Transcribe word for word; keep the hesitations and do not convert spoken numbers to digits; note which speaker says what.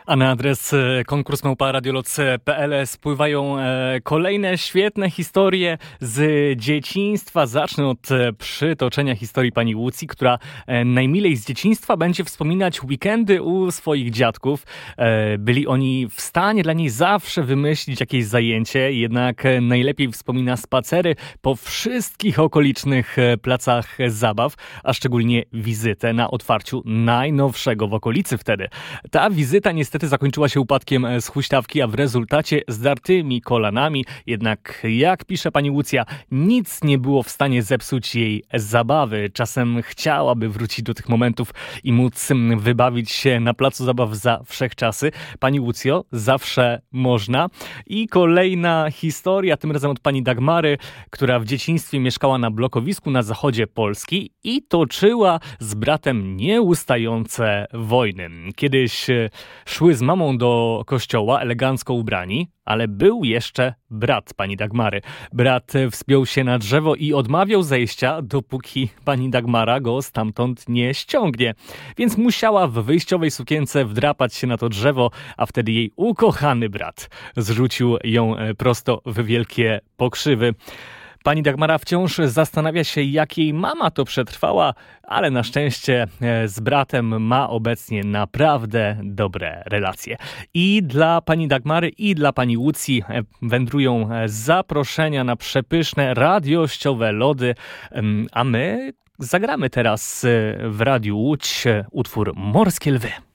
Speaker 1: A na adres konkurs małpa radioloc kropka p l spływają kolejne świetne historie z dzieciństwa. Zacznę od przytoczenia historii pani Łucji, która najmilej z dzieciństwa będzie wspominać weekendy u swoich dziadków. Byli oni w stanie dla niej zawsze wymyślić jakieś zajęcie, jednak najlepiej wspomina spacery po wszystkich okolicznych placach zabaw, a szczególnie wizytę na otwarciu najnowszego w okolicy wtedy. Ta wizyta niestety zakończyła się upadkiem z huśtawki, a w rezultacie zdartymi kolanami. Jednak, jak pisze pani Łucja, nic nie było w stanie zepsuć jej zabawy. Czasem chciałaby wrócić do tych momentów i móc wybawić się na placu zabaw za wszechczasy. Pani Łucjo, zawsze można. I kolejna historia, tym razem od pani Dagmary, która w dzieciństwie mieszkała na blokowisku na zachodzie Polski i toczyła z bratem nieustające wojny. Kiedyś szły z mamą do kościoła elegancko ubrani, ale był jeszcze brat pani Dagmary. Brat wspiął się na drzewo i odmawiał zejścia, dopóki pani Dagmara go stamtąd nie ściągnie. Więc musiała w wyjściowej sukience wdrapać się na to drzewo, a wtedy jej ukochany brat zrzucił ją prosto w wielkie pokrzywy. Pani Dagmara wciąż zastanawia się, jak jej mama to przetrwała, ale na szczęście z bratem ma obecnie naprawdę dobre relacje. I dla pani Dagmary, i dla pani Łucji wędrują zaproszenia na przepyszne radiościowe lody, a my zagramy teraz w Radiu Łódź utwór Morskie Lwy.